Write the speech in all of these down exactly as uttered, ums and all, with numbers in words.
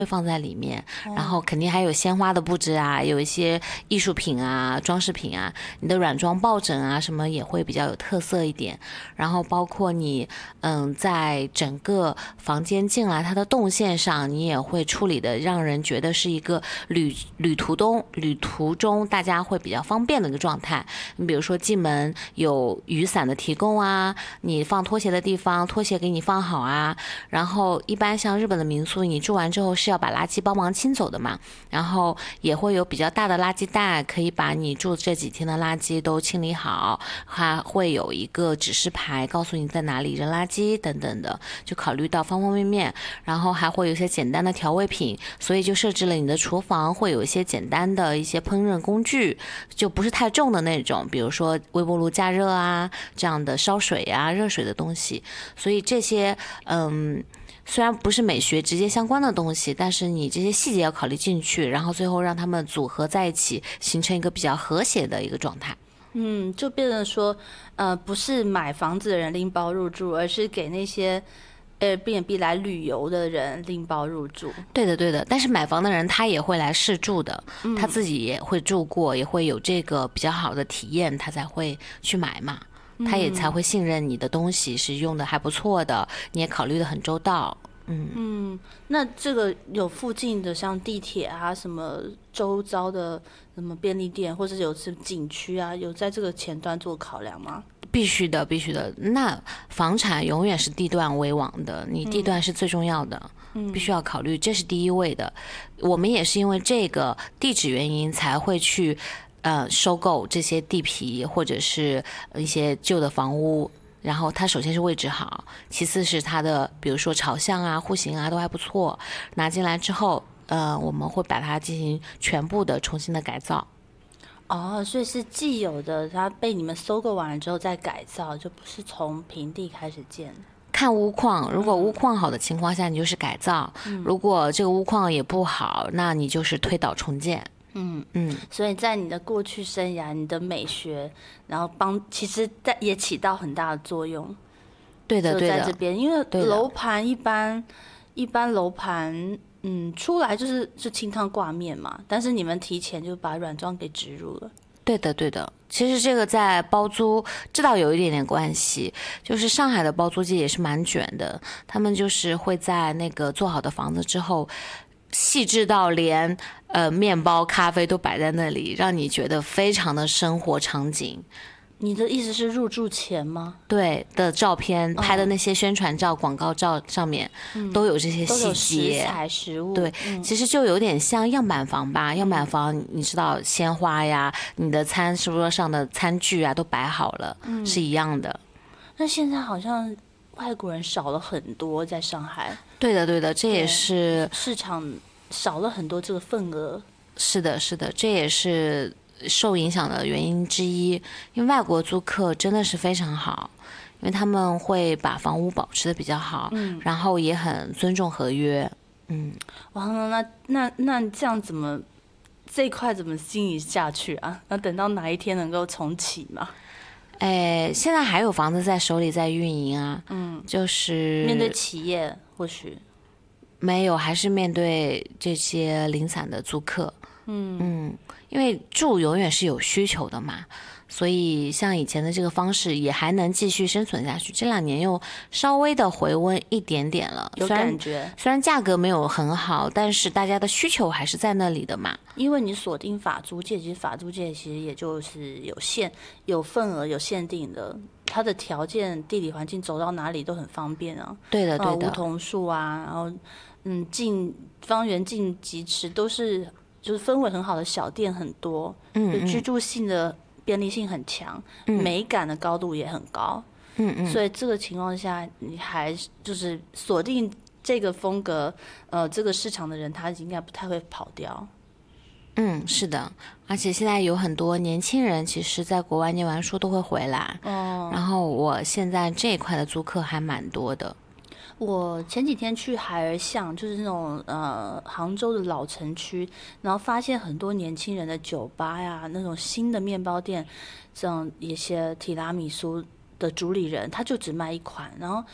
会放在里面，然后肯定还有鲜花的布置啊，有一些艺术品啊、装饰品啊，你的软装抱枕啊什么也会比较有特色一点。然后包括你，嗯，在整个房间进来它的动线上，你也会处理的让人觉得是一个旅旅途中旅途中大家会比较方便的一个状态。你比如说进门有雨伞的提供啊，你放拖鞋的地方拖鞋给你放好啊，然后一般像日本的民宿，你住完之后是要把垃圾帮忙清走的嘛，然后也会有比较大的垃圾袋，可以把你住这几天的垃圾都清理好，还会有一个指示牌告诉你在哪里扔垃圾等等的，就考虑到方方面面。然后还会有一些简单的调味品，所以就设置了你的厨房会有一些简单的一些烹饪工具，就不是太重的那种，比如说微波炉加热啊这样的烧水啊热水的东西。所以这些嗯虽然不是美学直接相关的东西，但是你这些细节要考虑进去，然后最后让他们组合在一起，形成一个比较和谐的一个状态。 嗯，就变成说，呃，不是买房子的人拎包入住，而是给那些 Airbnb 来旅游的人拎包入住。 对的，对的。但是买房的人他也会来试住的，嗯、他自己也会住过，也会有这个比较好的体验，他才会去买嘛。他也才会信任你的东西是用的还不错的，你也考虑的很周到。嗯嗯，那这个有附近的像地铁啊，什么周遭的什么便利店，或者有是景区啊，有在这个前端做考量吗？ 必须的，必须的。那房产永远是地段为王的，你地段是最重要的，嗯、必须要考虑，这是第一位的。我们也是因为这个地址原因才会去。呃，收购这些地皮或者是一些旧的房屋，然后它首先是位置好，其次是它的比如说朝向啊、户型啊都还不错。拿进来之后，呃，我们会把它进行全部的重新的改造。 哦，所以是既有的，它被你们收购完了之后再改造，就不是从平地开始建。 看屋况，如果屋况好的情况下，你就是改造；嗯、如果这个屋况也不好，那你就是推倒重建。 嗯嗯，所以在你的过去生涯，你的美学，然后帮其实在也起到很大的作用。 对的，对的， 在这边，因为楼盘一般一般楼盘，嗯，出来就是就清汤挂面嘛，但是你们提前就把软装给植入了。 对的，对的。其实这个在包租这倒有一点点关系，就是上海的包租界也是蛮卷的，他们就是会在那个做好的房子之后。细致到连呃面包、咖啡都摆在那里，让你觉得非常的生活场景。 你的意思是入住前吗？ 对的，照片拍的那些宣传照、哦、广告照上面、嗯、都有这些细节， 都有食材、食物。 对、嗯，其实就有点像样板房吧。 嗯、 样板房，你知道鲜花呀，你的餐是桌上的餐具啊都摆好了、嗯，是一样的。 那现在好像外国人少了很多，在上海。 对的，对的，这也是市场少了很多这个份额。 是的，是的，这也是受影响的原因之一。因为外国租客真的是非常好，因为他们会把房屋保持的比较好，嗯，然后也很尊重合约，嗯。 哇，那那那这样怎么这一块怎么经营下去啊？那等到哪一天能够重启吗？ 哎，现在还有房子在手里在运营啊，嗯，就是面对企业或许没有，还是面对这些零散的租客，嗯嗯，因为住永远是有需求的嘛，所以像以前的这个方式也还能继续生存下去。这两年又稍微的回温一点点了， 有感觉。 虽然价格没有很好，但是大家的需求还是在那里的嘛。 因为你锁定法租界，其实法租界其实也就是有限、有份额、有限定的。它的条件、地理环境走到哪里都很方便啊。 对的，对的。 梧桐树啊，然后嗯，近方圆近几尺都是，就是氛围很好的小店很多，嗯嗯，居住性的便利性很强，嗯，美感的高度也很高，嗯嗯。所以这个情况下，你还就是锁定这个风格，呃，这个市场的人，他应该不太会跑掉。 嗯，是的，而且现在有很多年轻人，其实在国外念完书都会回来。哦。然后我现在这一块的租客还蛮多的。 我前几天去海儿巷，就是那种呃杭州的老城区，然后发现很多年轻人的酒吧呀，那种新的面包店，这种一些提拉米苏的主理人，他就只卖一款，然后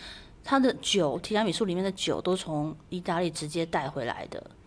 它的酒提拉米苏里面的酒都从意大利直接带回来的。